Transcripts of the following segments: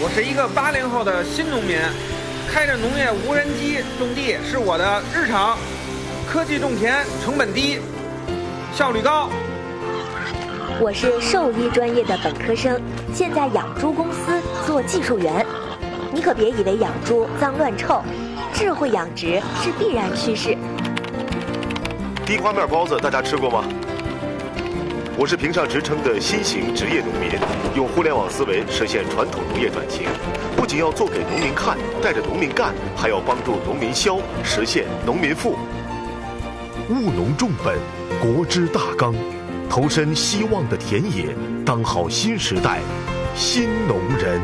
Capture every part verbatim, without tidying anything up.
我是一个八零后的新农民，开着农业无人机种地是我的日常。科技种田，成本低，效率高。 我是兽医专业的本科生，现在养猪公司做技术员。你可别以为养猪脏乱臭，智慧养殖是必然趋势。 地瓜面包子大家吃过吗？我是评上职称的新型职业农民，用互联网思维实现传统农业转型，不仅要做给农民看，带着农民干，还要帮助农民消，实现农民富。务农重本，国之大纲，投身希望的田野，当好新时代新农人。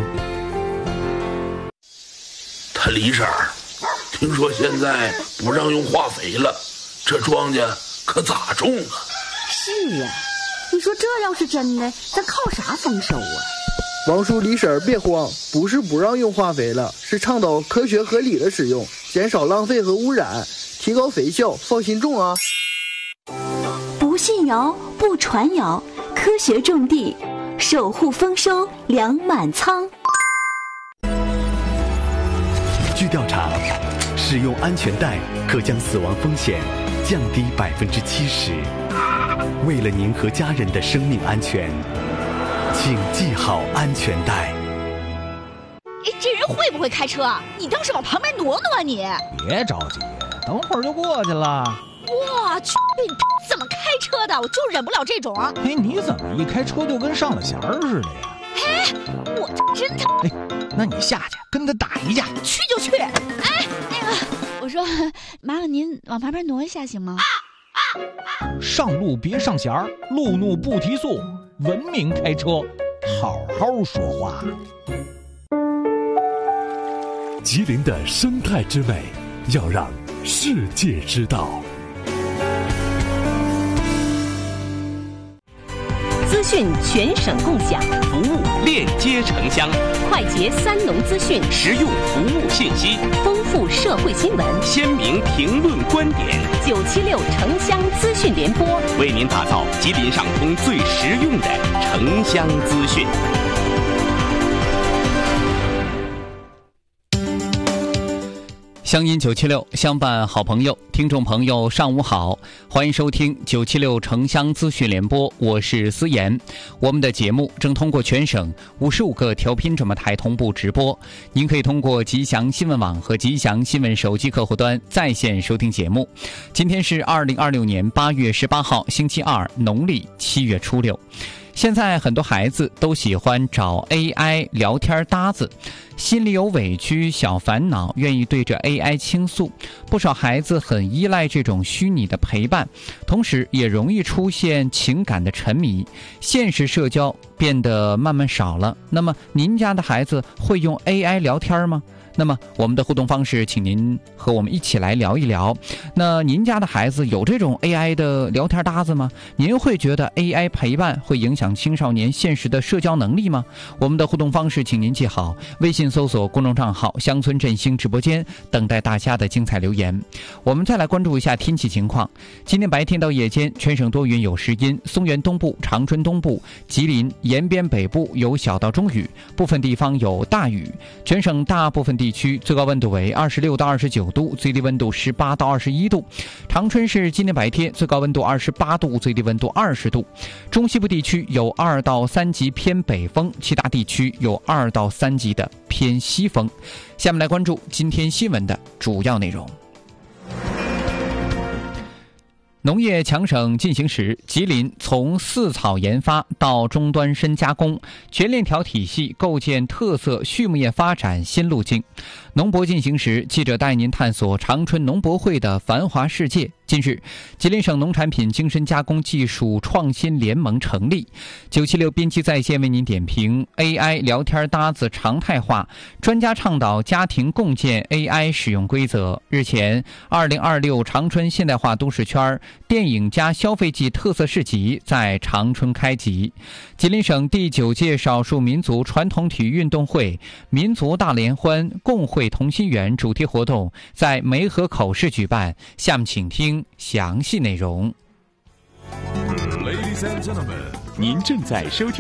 他李婶儿，听说现在不让用化肥了，这庄稼可咋种啊？ 是呀，你说这要是真的，咱靠啥丰收啊？ 王叔李婶儿别慌，不是不让用化肥了，是倡导科学合理的使用，减少浪费和污染，提高肥效，放心种啊！ 不信谣，不传谣，科学种地，守护丰收，粮满仓。 据调查，使用安全带可将死亡风险降低百分之七十。为了您和家人的生命安全，请系好安全带。 哎，这人会不会开车？你倒是往旁边挪挪啊你！ 别着急，等会儿就过去了。 我去，你怎么开车的？我就忍不了这种。 哎，你怎么一开车就跟上了弦儿似的呀？ 哎，我真的…… 哎，那你下去跟他打一架。 去就去。哎，那个，我说，麻烦您往旁边挪一下行吗？ 上路别上弦儿，路怒不提速，文明开车，好好说话。 吉林的生态之美，要让世界知道。 资讯全省共享， 服务链接城乡， 快捷三农资讯， 实用服务信息， 丰富社会新闻， 鲜明评论观点。 九七六城乡资讯联播， 为您打造吉林上通最实用的城乡资讯。 乡音九七六，相伴好朋友，听众朋友上午好，欢迎收听九七六城乡资讯联播，我是思妍。我们的节目正通过全省五十五个调频转播台同步直播，您可以通过吉祥新闻网和吉祥新闻手机客户端在线收听节目。今天是二零二六年八月十八号，星期二，农历七月初六。现在很多孩子都喜欢找 A I 聊天搭子，心里有委屈、小烦恼，愿意对着 A I 倾诉。不少孩子很依赖这种虚拟的陪伴，同时也容易出现情感的沉迷，现实社交变得慢慢少了。那么您家的孩子会用 A I 聊天吗？那么我们的互动方式，请您和我们一起来聊一聊。那您家的孩子有这种 A I 的聊天搭子吗？您会觉得 A I 陪伴会影响青少年现实的社交能力吗？我们的互动方式，请您记好，微信搜索公众账号乡村振兴直播间，等待大家的精彩留言。我们再来关注一下天气情况。今天白天到夜间，全省多云有时阴，松原东部、长春东部、吉林延边北部有小到中雨，部分地方有大雨。全省大部分地区最高温度为二十六到二十九度，最低温度十八到二十一度。长春市今天白天最高温度二十八度，最低温度二十度。中西部地区有二到三级偏北风，其他地区有二到三级的偏西风。下面来关注今天新闻的主要内容。农业强省进行时，吉林从饲草研发到终端深加工，全链条体系构建特色畜牧业发展新路径。农博进行时，记者带您探索长春农博会的繁华世界。近日，吉林省农产品精深加工技术创新联盟成立。九七六编辑在线为您点评 A I 聊天搭子常态化，专家倡导家庭共建 A I 使用规则。日前，二零二六长春现代化都市圈电影加消费季特色市集在长春开集。吉林省第九届少数民族传统体育运动会民族大联欢共会同心圆主题活动在梅河口市举办。下面请听详细内容。 Ladies and gentlemen，您正在收听